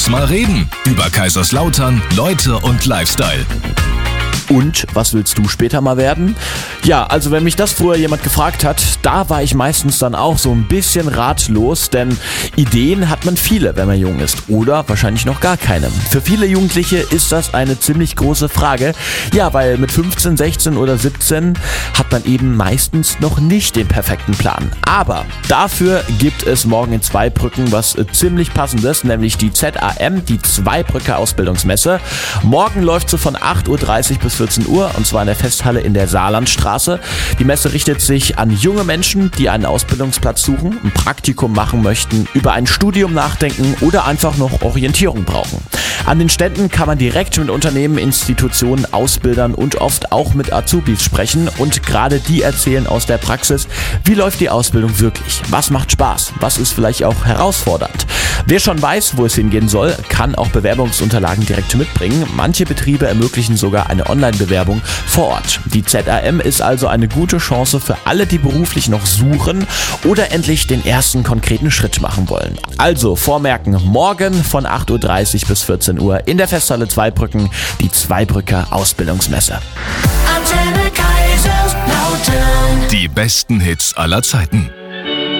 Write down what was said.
Lass mal reden. Über Kaiserslautern, Leute und Lifestyle. Und was willst du später mal werden? Ja, also wenn mich das früher jemand gefragt hat, da war ich meistens dann auch so ein bisschen ratlos, denn Ideen hat man viele, wenn man jung ist, oder wahrscheinlich noch gar keine. Für viele Jugendliche ist das eine ziemlich große Frage, ja, weil mit 15, 16 oder 17 hat man eben meistens noch nicht den perfekten Plan. Aber dafür gibt es morgen in Zweibrücken was ziemlich Passendes, nämlich die ZAM, die Zweibrücker Ausbildungsmesse. Morgen läuft sie von 8:30 Uhr bis 14 Uhr, und zwar in der Festhalle in der Saarlandstraße. Die Messe richtet sich an junge Menschen, die einen Ausbildungsplatz suchen, ein Praktikum machen möchten, über ein Studium nachdenken oder einfach noch Orientierung brauchen. An den Ständen kann man direkt mit Unternehmen, Institutionen, Ausbildern und oft auch mit Azubis sprechen, und gerade die erzählen aus der Praxis, wie läuft die Ausbildung wirklich? Was macht Spaß? Was ist vielleicht auch herausfordernd? Wer schon weiß, wo es hingehen soll, kann auch Bewerbungsunterlagen direkt mitbringen. Manche Betriebe ermöglichen sogar eine Online-Bewerbung vor Ort. Die ZAM ist also eine gute Chance für alle, die beruflich noch suchen oder endlich den ersten konkreten Schritt machen wollen. Also vormerken, morgen von 8:30 Uhr bis 14 Uhr in der Festhalle Zweibrücken, die Zweibrücker Ausbildungsmesse. Die besten Hits aller Zeiten.